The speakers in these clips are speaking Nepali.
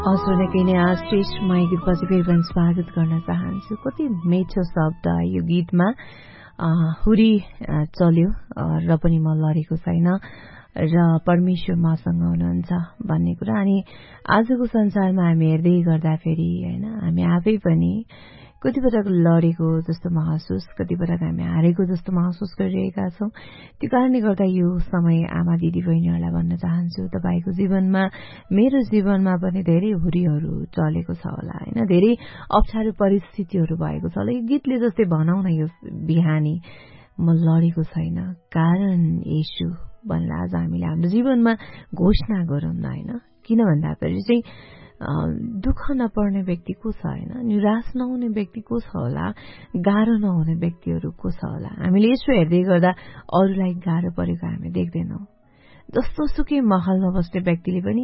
हजुरकै नै श्रेष्ठमय गीतपछि फेरि पनि स्वागत गर्न चाहन्छु। कति मिठो शब्द यो गीतमा हुरी चल्यो र पनि म लडेको छैन र परमेश्वर मसँग हुनुहुन्छ भन्ने कुरा। अनि आजको संसारमा हामी हेर्दै गर्दाखेरि हैन, हामी आफै पनि कति पटक लडेको जस्तो महसुस, कति पटक हामी हारेको जस्तो महसुस गरिरहेका छौं। त्यो कारणले गर्दा यो समय आमा दिदी बहिनीहरूलाई भन्न चाहन्छु, तपाईको जीवनमा, मेरो जीवनमा पनि धेरै हुरीहरू चलेको छ होला हैन, धेरै अप्ठ्यारो परिस्थितिहरू भएको छ होला। यो गीतले जस्तै भनौं न, यो बिहानी म लडेको छैन, कारण येशू भनेर आज हामीले हाम्रो जीवनमा घोषणा गरौँ न हैन। किन भन्दाखेरि चाहिँ दुःख नपर्ने व्यक्ति को छ हैन, निराश नहुने व्यक्ति को छ होला, गाह्रो नहुने व्यक्तिहरू को छ होला। हामीले यसो हेर्दै गर्दा अरूलाई गाह्रो परेको हामी देख्दैनौं। जस्तो सुकै महलमा बस्ने व्यक्तिले पनि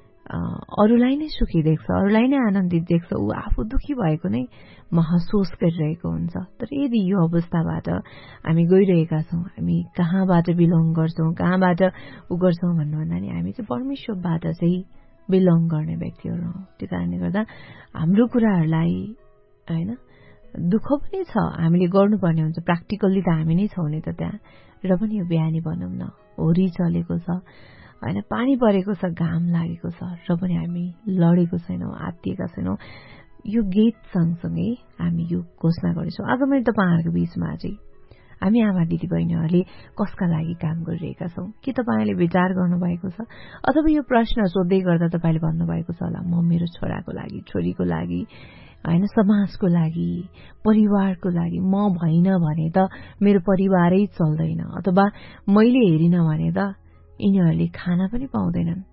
अरूलाई नै सुखी देख्छ, अरूलाई नै आनन्दित देख्छ, ऊ आफू दुखी भएको नै महसुस गरिरहेको हुन्छ। तर यदि यो अवस्थाबाट हामी गइरहेका छौं, हामी कहाँबाट बिलोङ गर्छौं, कहाँबाट उ गर्छौं भन्नुभन्दा नि हामी चाहिँ परमेश्वरबाट चाहिँ बिलोङ गर्ने व्यक्तिहरू हौ। त्यो कारणले गर्दा हाम्रो कुराहरूलाई हैन, दुःख पनि छ, हामीले गर्नुपर्ने हुन्छ, प्र्याक्टिकल्ली त हामी नै छौं नि त त्यहाँ। र पनि यो बिहानी भनौं न, होरी चलेको छ हैन, पानी परेको छ, घाम लागेको छ, र पनि हामी लडेको छैनौं, आत्तिएका छैनौं। यो गीत सँगसँगै हामी यो घोषणा गर्छौं। आज मैले तपाईहरुको बीचमा चाहिँ हामी आमा दिदी बहिनीहरूले कसका लागि काम गरिरहेका छौं, के तपाईले विचार गर्नुभएको छ? अथवा यो प्रश्न सोध्दै गर्दा तपाईले भन्नुभएको छ होला, म मेरो छोराको लागि, छोरीको लागि हैन, समाजको लागि, परिवारको लागि म भइन भने त मेरो परिवारै चल्दैन, अथवा मैले हेरिन भने त यिनीहरूले खाना पनि पाउँदैनन्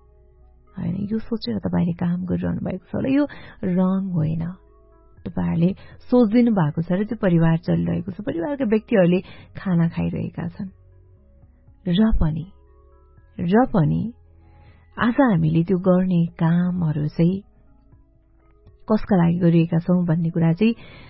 हैन। यो सोचेर तपाईले काम गरिरहनु भएको छ होला। यो रङ होइन। तपाईहरुले सोच्दिनु भएको छ र त्यो परिवार चलिरहेको छ, परिवारका व्यक्तिहरूले खाना खाइरहेका छन्। र पनि आज हामीले त्यो गर्ने कामहरू चाहिँ कसका लागि गरिरहेका छौं भन्ने कुरा चाहिँ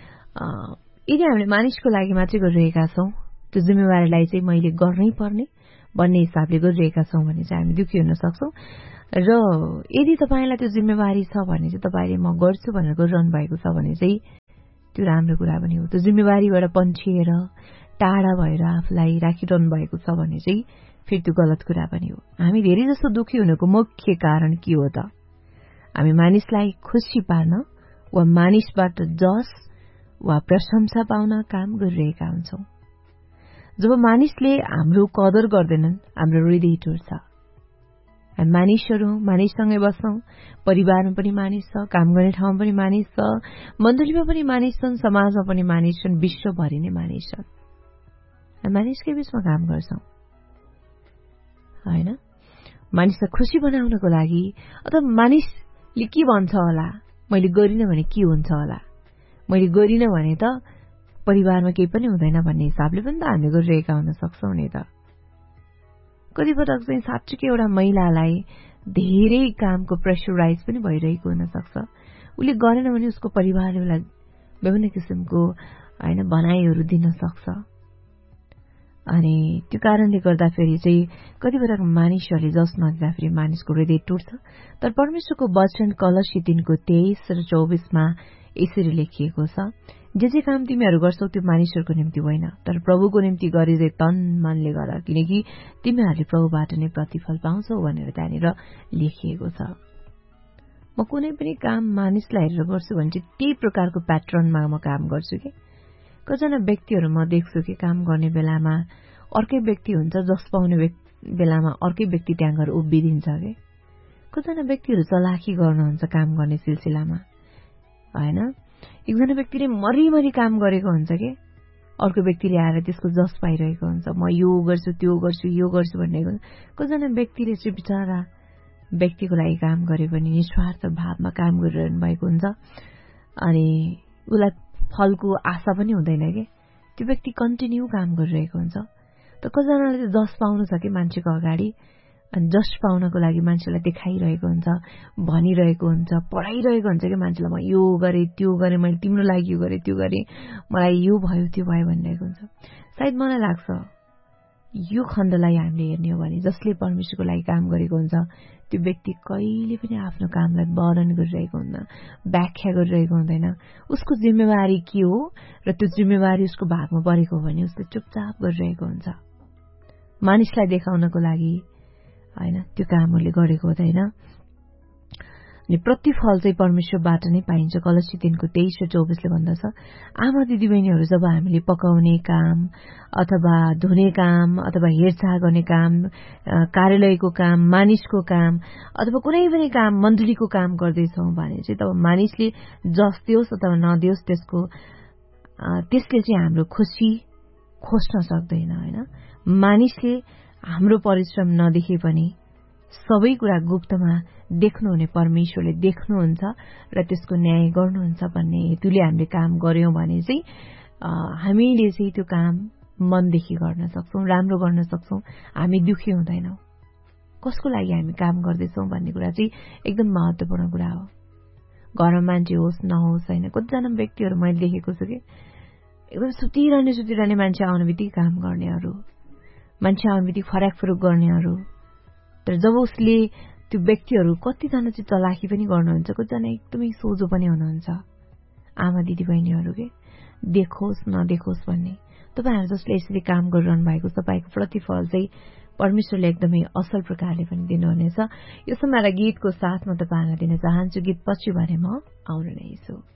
यदि हामीले मानिसको लागि मात्रै गरिरहेका छौं, त्यो जिम्मेवारीलाई चाहिँ मैले गर्नै पर्ने भन्ने हिसाबले गरिरहेका छौं भने चाहिँ हामी दुखी हुन सक्छौं। र यदि तपाईलाई त्यो जिम्मेवारी छ भने चाहिँ तपाईले म गर्छु भनेर गरिरहनु भएको छ भने चाहिँ त्यो राम्रो कुरा पनि हो। त्यो जिम्मेवारीबाट पन्छिएर टाढा भएर आफूलाई राखिरहनु भएको छ भने चाहिँ फेरि त्यो गलत कुरा पनि हो। हामी धेरै जसो दुखी हुनुको मुख्य कारण के हो त? हामी मानिसलाई खुशी पार्न वा मानिसबाट जस वा प्रशंसा पाउन काम गरिरहेका हुन्छौं। जब मानिसले हाम्रो कदर गर्दैनन्, हाम्रो हृदय टुट्छ। हामी मानिसहरू, मानिससँगै बस्छौं, परिवारमा पनि मानिस छ, काम गर्ने ठाउँमा पनि मानिस छ, मण्डलीमा पनि मानिस छन्, समाजमा पनि मानिस छन्, विश्वभरि नै मानिस छन्। हामी मानिसकै बीचमा काम गर्छौं हैन। मानिसलाई खुशी बनाउनको लागि, अथवा मानिसले के भन्छ होला, मैले गरिन भने के हुन्छ होला, मैले गरिन भने त परिवारमा केही पनि हुँदैन भन्ने हिसाबले पनि त हामीले गरिरहेका हुन सक्छौं नि त। कति पटक चाहिँ साँच्चै एउटा महिलालाई धेरै कामको प्रेसराइज पनि भइरहेको हुन सक्छ। उसले गरेन भने उसको परिवारले उसलाई विभिन्न किसिमको हैन भनाइहरू दिन सक्छ। अनि त्यो कारणले गर्दा फेरि चाहिँ कति पटक मानिसहरूले जस नदिँदाखेरि मानिसको हृदय टुट्छ। तर परमेश्वरको वचन कलसी 3:23 र 24 मा यसरी लेखिएको छ, जे काम तिमीहरू गर्छौ त्यो मानिसहरूको निम्ति होइन, तर प्रभुको निम्ति गरे चाहिँ तन मनले गर, किनकि तिमीहरूले प्रभुबाट नै प्रतिफल पाउँछौ भनेर त्यहाँनिर लेखिएको छ। म कुनै पनि काम मानिसलाई हेरेर गर्छु भने चाहिँ त्यही प्रकारको प्याटर्नमा म काम गर्छु कि। कतिजना व्यक्तिहरू म देख्छु कि काम गर्ने बेलामा अर्कै व्यक्ति हुन्छ, जस पाउने बेलामा अर्कै व्यक्ति त्यहाँ गएर उभिदिन्छ के। कतिजना व्यक्तिहरू चलाखी गर्नुहुन्छ काम गर्ने सिलसिलामा हैन। एकजना व्यक्तिले मरिमरि काम गरेको हुन्छ के, अर्को व्यक्तिले आएर त्यसको जस पाइरहेको हुन्छ, म यो गर्छु, त्यो गर्छु, यो गर्छु भन्ने। कतिजना व्यक्तिले चाहिँ बिचारा व्यक्तिको लागि काम गरे पनि निस्वार्थ भावमा काम गरिरहनु भएको हुन्छ, अनि उसलाई फलको आशा पनि हुँदैन के, त्यो व्यक्ति कन्टिन्यू काम गरिरहेको हुन्छ। त कतिजनाले चाहिँ जस पाउनु छ कि मान्छेको अगाडि, अनि जस पाउनको लागि मान्छेलाई देखाइरहेको हुन्छ, भनिरहेको हुन्छ, पढाइरहेको हुन्छ कि मान्छेलाई म यो गरे, त्यो गरे, मैले तिम्रो लागि यो गरे, त्यो गरे, मलाई यो भयो, त्यो भयो भनिरहेको हुन्छ। सायद मलाई लाग्छ यो खण्डलाई हामीले हेर्ने हो भने जसले परमेश्वरको लागि काम गरेको हुन्छ त्यो व्यक्ति कहिले पनि आफ्नो कामलाई वर्णन गरिरहेको हुँदैन, व्याख्या गरिरहेको हुँदैन। उसको जिम्मेवारी के हो र त्यो जिम्मेवारी उसको भागमा परेको हो भने उसले चुपचाप गरिरहेको हुन्छ। मानिसलाई देखाउनको लागि हैन त्यो कामहरूले गरेको हुँदैन। अनि प्रतिफल चाहिँ परमेश्वरबाट नै पाइन्छ। कलसी 3:23-24 भन्दछ, आमा दिदीबहिनीहरू जब हामीले पकाउने काम अथवा धुने काम अथवा हेरचाह गर्ने काम, कार्यालयको काम, मानिसको काम अथवा कुनै पनि काम, मण्डलीको काम गर्दैछौँ भने चाहिँ तब मानिसले जस दियोस् अथवा नदियोस् त्यसले चाहिँ हाम्रो खुसी खोज्न सक्दैन हैन। मानिसले हाम्रो परिश्रम नदेखे पनि सबै कुरा गुप्तमा देख्नुहुने परमेश्वरले देख्नुहुन्छ र त्यसको न्याय गर्नुहुन्छ भन्ने हेतुले हामीले काम गर्यौं भने चाहिँ हामीले चाहिँ त्यो काम मनदेखि गर्न सक्छौं, राम्रो गर्न सक्छौं, हामी दुखी हुँदैनौं। कसको लागि हामी काम गर्दैछौं भन्ने कुरा चाहिँ एकदम महत्त्वपूर्ण कुरा हो। घरमा मान्छे होस् नहोस् हैन, कतिजना व्यक्तिहरू मैले देखेको छु कि एकदम सुतिरहने मान्छे आउने बित्तिकै काम गर्नेहरू, मान्छे आउने बित्तिकै फराकफुरुक गर्नेहरू। तर जब उसले त्यो व्यक्तिहरू कतिजना चाहिँ चलाखी पनि गर्नुहुन्छ, कतिजना एकदमै सोझो पनि हुनुहुन्छ। आमा दिदीबहिनीहरू के देखोस् नदेखोस् भन्ने, तपाईहरु जसले यसरी काम गरिरहनु भएको तपाईको प्रतिफल चाहिँ परमेश्वरले एकदमै असल प्रकारले पनि दिनुहुनेछ। यो सुमरा गीतको साथ म तपाईहरुलाई दिन चाहन्छु। गीत पछि भने म आउन नै छु।